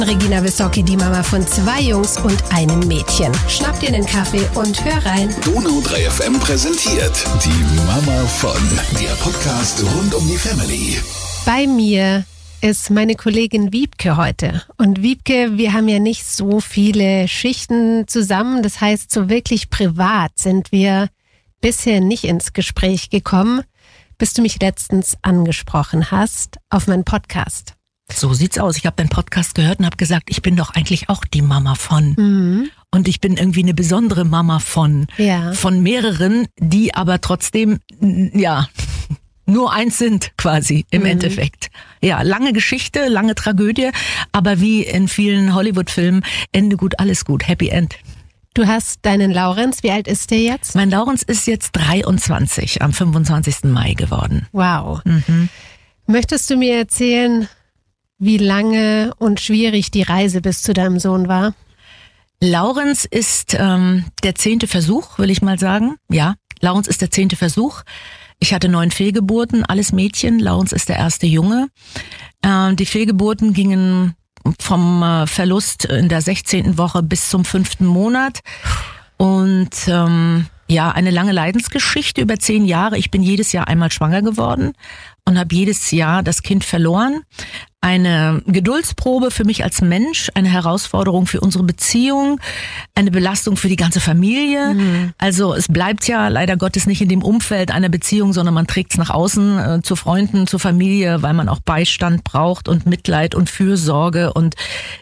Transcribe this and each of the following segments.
Regina Wissocki, die Mama von 2 Jungs und einem Mädchen. Schnapp dir einen Kaffee und hör rein. Donau 3 FM präsentiert die Mama von, der Podcast rund um die Family. Bei mir ist meine Kollegin Wiebke heute. Und Wiebke, wir haben ja nicht so viele Schichten zusammen. Das heißt, so wirklich privat sind wir bisher nicht ins Gespräch gekommen, bis du mich letztens angesprochen hast auf meinen Podcast. So sieht's aus. Ich habe deinen Podcast gehört und habe gesagt, ich bin doch eigentlich auch die Mama von. Mhm. Und ich bin irgendwie eine besondere Mama von mehreren, die aber trotzdem, nur eins sind quasi im Endeffekt. Ja, lange Geschichte, lange Tragödie, aber wie in vielen Hollywood-Filmen, Ende gut, alles gut, Happy End. Du hast deinen Laurenz, wie alt ist der jetzt? Mein Laurenz ist jetzt 23, am 25. Mai geworden. Wow. Mhm. Möchtest du mir erzählen, wie lange und schwierig die Reise bis zu deinem Sohn war? Laurenz ist der 10. Versuch, will ich mal sagen. Ja, Laurenz ist der 10. Versuch. Ich hatte 9 Fehlgeburten, alles Mädchen. Laurenz ist der erste Junge. Die Fehlgeburten gingen vom Verlust in der 16. Woche bis zum 5. Monat. Und eine lange Leidensgeschichte über 10 Jahre. Ich bin jedes Jahr einmal schwanger geworden und habe jedes Jahr das Kind verloren. Eine Geduldsprobe für mich als Mensch, eine Herausforderung für unsere Beziehung, eine Belastung für die ganze Familie. Mhm. Also es bleibt ja leider Gottes nicht in dem Umfeld einer Beziehung, sondern man trägt es nach außen zu Freunden, zur Familie, weil man auch Beistand braucht und Mitleid und Fürsorge und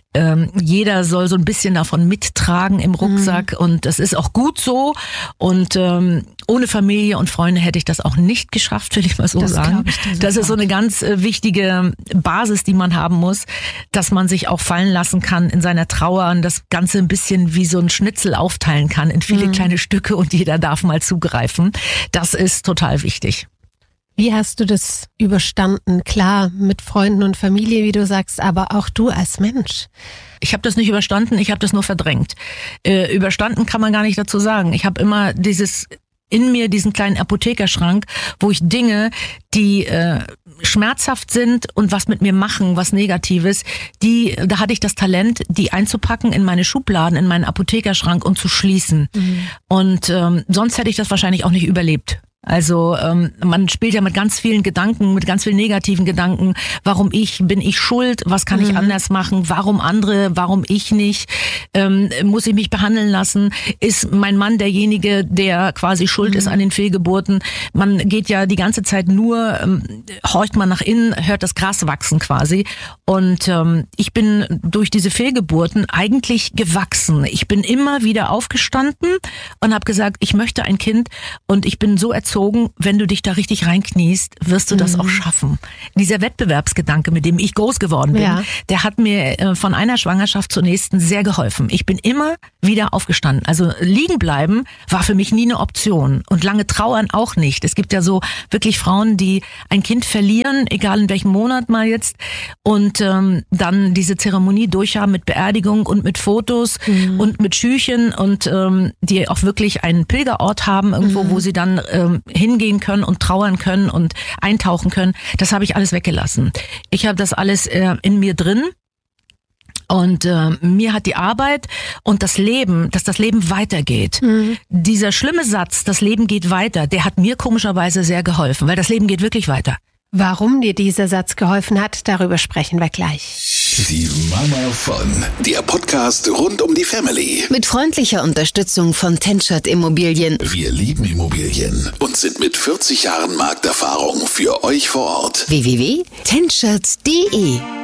jeder soll so ein bisschen davon mittragen im Rucksack und das ist auch gut so und ohne Familie und Freunde hätte ich das auch nicht geschafft, will ich mal so sagen. Das ist so eine ganz wichtige Basis, die man haben muss, dass man sich auch fallen lassen kann in seiner Trauer und das Ganze ein bisschen wie so ein Schnitzel aufteilen kann in viele kleine Stücke und jeder darf mal zugreifen. Das ist total wichtig. Wie hast du das überstanden? Klar, mit Freunden und Familie, wie du sagst, aber auch du als Mensch. Ich habe das nicht überstanden, ich habe das nur verdrängt. Überstanden kann man gar nicht dazu sagen. Ich habe immer in mir diesen kleinen Apothekerschrank, wo ich Dinge, die schmerzhaft sind und was mit mir machen, was Negatives, da hatte ich das Talent, die einzupacken in meine Schubladen, in meinen Apothekerschrank und zu schließen. Mhm. Und sonst hätte ich das wahrscheinlich auch nicht überlebt. Also man spielt ja mit ganz vielen Gedanken, mit ganz vielen negativen Gedanken. Warum bin ich schuld? Was kann ich anders machen? Warum andere? Warum ich nicht? Muss ich mich behandeln lassen? Ist mein Mann derjenige, der quasi schuld ist an den Fehlgeburten? Man geht ja die ganze Zeit nur, horcht man nach innen, hört das Gras wachsen quasi. Und ich bin durch diese Fehlgeburten eigentlich gewachsen. Ich bin immer wieder aufgestanden und habe gesagt, ich möchte ein Kind und ich bin so erzogen, wenn du dich da richtig reinkniest, wirst du das auch schaffen. Dieser Wettbewerbsgedanke, mit dem ich groß geworden bin, der hat mir von einer Schwangerschaft zur nächsten sehr geholfen. Ich bin immer wieder aufgestanden. Also liegen bleiben war für mich nie eine Option und lange trauern auch nicht. Es gibt ja so wirklich Frauen, die ein Kind verlieren, egal in welchem Monat mal jetzt, und dann diese Zeremonie durchhaben mit Beerdigung und mit Fotos und mit Schüchen und die auch wirklich einen Pilgerort haben irgendwo, wo sie dann hingehen können und trauern können und eintauchen können. Das habe ich alles weggelassen. Ich habe das alles in mir drin. Und mir hat die Arbeit und das Leben, dass das Leben weitergeht. Dieser schlimme Satz, das Leben geht weiter, der hat mir komischerweise sehr geholfen, weil das Leben geht wirklich weiter. Warum dir dieser Satz geholfen hat, darüber sprechen wir gleich. Die Mama von, der Podcast rund um die Family. Mit freundlicher Unterstützung von Tenschert Immobilien. Wir lieben Immobilien und sind mit 40 Jahren Markterfahrung für euch vor Ort. www.tenschert.de